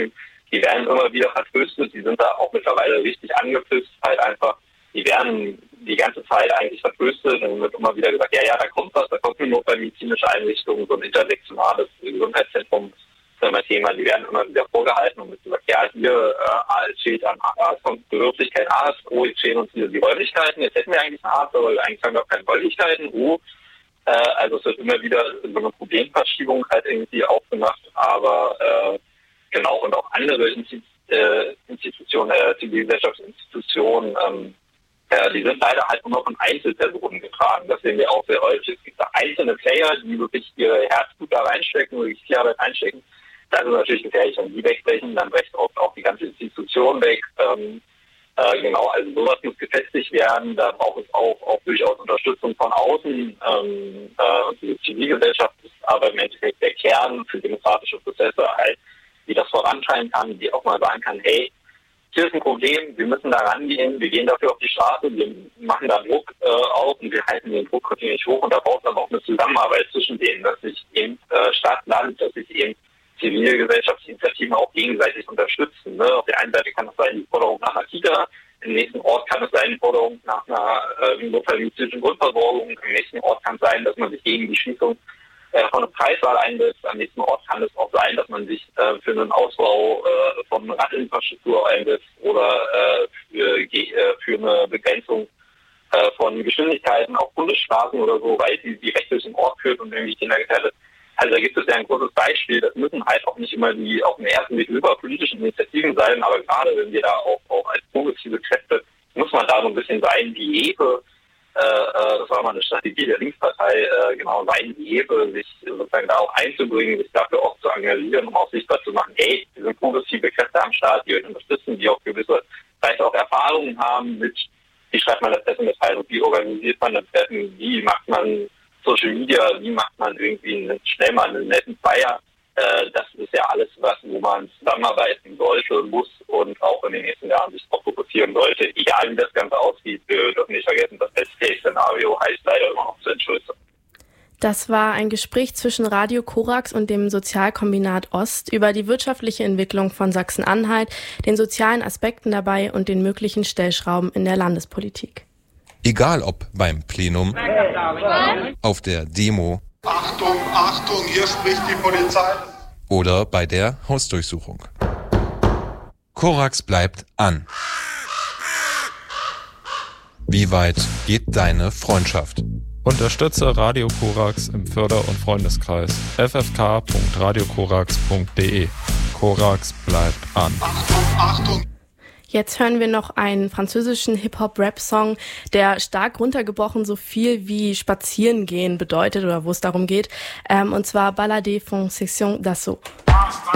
Themen, die werden immer wieder vertröstet, die sind da auch mittlerweile richtig angepisst, halt einfach, die werden die ganze Zeit eigentlich vertröstet und wird immer wieder gesagt, ja, da kommt was, da kommt eine notfallmedizinische Einrichtung, so ein intersektionales Gesundheitszentrum, das ist immer Thema, die werden immer wieder vorgehalten und wird gesagt, ja, hier, es fehlt an Arzt, kommt beruflich kein Arzt, jetzt fehlen uns hier die Räumlichkeiten, jetzt hätten wir eigentlich einen Arzt, aber eigentlich haben wir auch keine Räumlichkeiten, also es wird immer wieder so eine Problemverschiebung halt irgendwie aufgemacht, aber genau, und auch andere Institutionen, Zivilgesellschaftsinstitutionen, die sind leider halt nur von Einzelpersonen getragen. Das sehen wir auch sehr häufig. Es gibt da einzelne Player, die wirklich ihr Herzblut da reinstecken, wirklich viel Arbeit reinstecken. Das ist natürlich gefährlich, wenn die wegbrechen, dann brecht oft auch die ganze Institution weg. Genau, also sowas muss gefestigt werden. Da braucht es auch durchaus Unterstützung von außen. Und die Zivilgesellschaft ist aber im Endeffekt der Kern für demokratische Prozesse, halt, die das vorantreiben kann, die auch mal sagen kann, hey, hier ist ein Problem, wir müssen da rangehen, wir gehen dafür auf die Straße, wir machen da Druck auf und wir halten den Druck kontinuierlich hoch und da braucht es aber auch eine Zusammenarbeit zwischen denen, dass sich eben Stadt, Land, dass sich eben Zivilgesellschaftsinitiativen auch gegenseitig unterstützen. Ne? Auf der einen Seite kann es sein, die Forderung nach einer Kita, im nächsten Ort kann es sein, die Forderung nach einer notfallmedizinischen Grundversorgung, im nächsten Ort kann es sein, dass man sich gegen die Schließung von einer Preiswahl einsetzt. Am nächsten Ort kann es auch sein, dass man sich für einen Ausbau von Radinfrastruktur einsetzt oder für eine Begrenzung von Geschwindigkeiten auf Bundesstraßen oder so, weil die direkt durch den Ort führt und irgendwie Kinder gefährdet. Also da gibt es ja ein großes Beispiel. Das müssen halt auch nicht immer die auf den ersten Blick überpolitischen Initiativen sein, aber gerade wenn wir da auch als progressive Kräfte, muss man da so ein bisschen sein wie Hefe. Das war mal eine Strategie der Linkspartei, genau sein wie Hefe, sich sozusagen da auch einzubringen, sich dafür auch zu engagieren, um auch sichtbar zu machen, hey, wir sind progressive Kräfte am Start, die euch unterstützen, die auch gewisse, vielleicht auch Erfahrungen haben mit, wie schreibt man das Pressemitteilung, wie organisiert man das Treffen, wie macht man Social Media, wie macht man irgendwie schnell mal einen netten Flyer. Das ist ja alles was, wo man zusammenarbeiten sollte, muss und auch in den nächsten Jahren sich auch fokussieren sollte. Egal wie das Ganze aussieht, wir dürfen nicht vergessen, das Best-Case-Szenario heißt leider immer noch zu entschuldigen. Das war ein Gespräch zwischen Radio Korax und dem Sozialkombinat Ost über die wirtschaftliche Entwicklung von Sachsen-Anhalt, den sozialen Aspekten dabei und den möglichen Stellschrauben in der Landespolitik. Egal ob beim Plenum, auf der Demo, Achtung, Achtung, hier spricht die Polizei. Oder bei der Hausdurchsuchung. Korax bleibt an. Wie weit geht deine Freundschaft? Unterstütze Radio Korax im Förder- und Freundeskreis ffk.radiokorax.de. Korax bleibt an. Achtung, Achtung. Jetzt hören wir noch einen französischen Hip-Hop-Rap-Song, der stark runtergebrochen so viel wie spazieren gehen bedeutet oder wo es darum geht. Und zwar Balade von Section d'Assaut.